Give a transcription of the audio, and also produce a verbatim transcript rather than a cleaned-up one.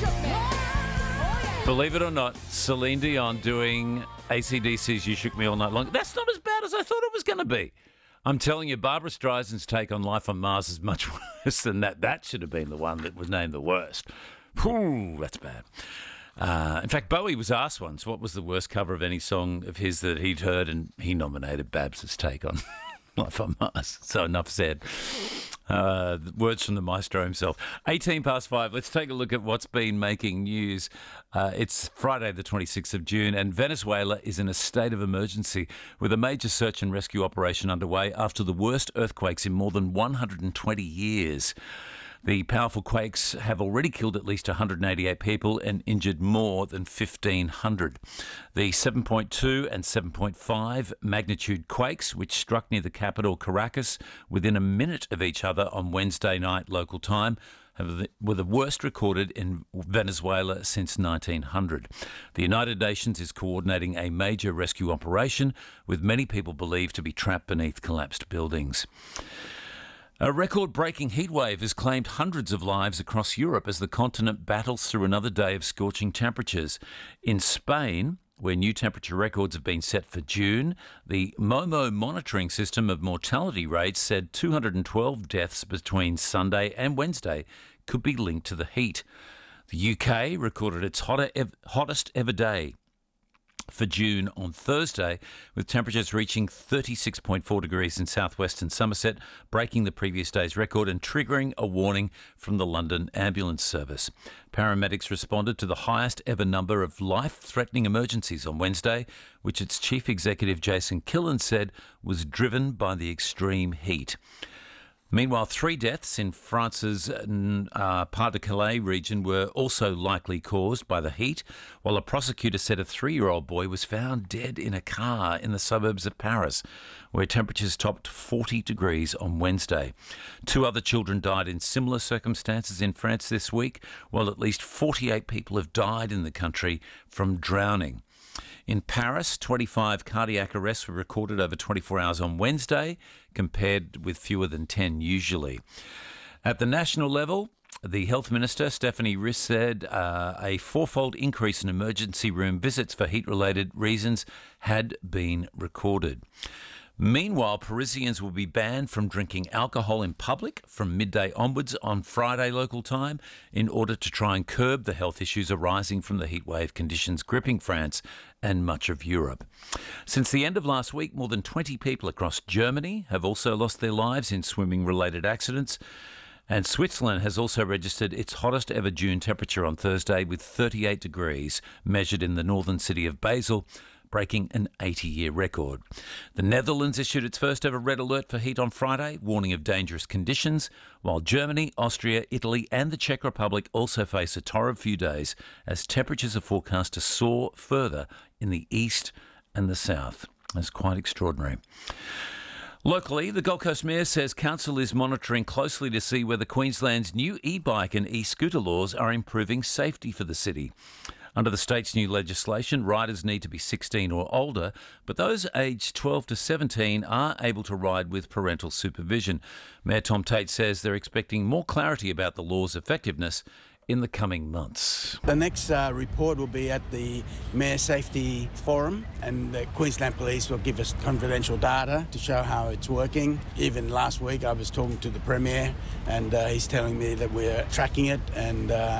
Believe it or not, Celine Dion doing A C D C's You Shook Me All Night Long. That's not as bad as I thought it was going to be. I'm telling you, Barbara Streisand's take on Life on Mars is much worse than that. That should have been the one that was named the worst. Whew, that's bad. Uh, in fact, Bowie was asked once what was the worst cover of any song of his that he'd heard, and he nominated Babs's take on Life on Mars. So enough said. Uh, words from the maestro himself. eighteen past five. Let's take a look at what's been making news. Uh, it's Friday the twenty-sixth of June, and Venezuela is in a state of emergency with a major search and rescue operation underway after the worst earthquakes in more than one hundred twenty years. The powerful quakes have already killed at least one hundred eighty-eight people and injured more than fifteen hundred. The seven point two and seven point five magnitude quakes, which struck near the capital Caracas within a minute of each other on Wednesday night local time, have, were the worst recorded in Venezuela since nineteen hundred. The United Nations is coordinating a major rescue operation, with many people believed to be trapped beneath collapsed buildings. A record-breaking heatwave has claimed hundreds of lives across Europe as the continent battles through another day of scorching temperatures. In Spain, where new temperature records have been set for June, the MOMO monitoring system of mortality rates said two hundred twelve deaths between Sunday and Wednesday could be linked to the heat. The U K recorded its hotter ev- hottest ever day for June on Thursday, with temperatures reaching thirty-six point four degrees in southwestern Somerset, breaking the previous day's record and triggering a warning from the London Ambulance Service. Paramedics responded to the highest ever number of life-threatening emergencies on Wednesday, which its chief executive Jason Killen said was driven by the extreme heat. Meanwhile, three deaths in France's uh, Pas-de-Calais region were also likely caused by the heat, while a prosecutor said a three-year-old boy was found dead in a car in the suburbs of Paris, where temperatures topped forty degrees on Wednesday. Two other children died in similar circumstances in France this week, while at least forty-eight people have died in the country from drowning. In Paris, twenty-five cardiac arrests were recorded over twenty-four hours on Wednesday, compared with fewer than ten usually. At the national level, the Health Minister, Stephanie Riss, said uh, a fourfold increase in emergency room visits for heat-related reasons had been recorded. Meanwhile, Parisians will be banned from drinking alcohol in public from midday onwards on Friday local time in order to try and curb the health issues arising from the heatwave conditions gripping France and much of Europe. Since the end of last week, more than twenty people across Germany have also lost their lives in swimming-related accidents. And Switzerland has also registered its hottest ever June temperature on Thursday with thirty-eight degrees measured in the northern city of Basel, breaking an eighty-year record. The Netherlands issued its first ever red alert for heat on Friday, warning of dangerous conditions, while Germany, Austria, Italy and the Czech Republic also face a torrid few days as temperatures are forecast to soar further in the east and the south. That's quite extraordinary. Locally, the Gold Coast Mayor says council is monitoring closely to see whether Queensland's new e-bike and e-scooter laws are improving safety for the city. Under the state's new legislation, riders need to be sixteen or older, but those aged twelve to seventeen are able to ride with parental supervision. Mayor Tom Tate says they're expecting more clarity about the law's effectiveness in the coming months. The next uh, report will be at the Mayor Safety Forum, and the Queensland Police will give us confidential data to show how it's working. Even last week I was talking to the Premier, and uh, he's telling me that we're tracking it and uh,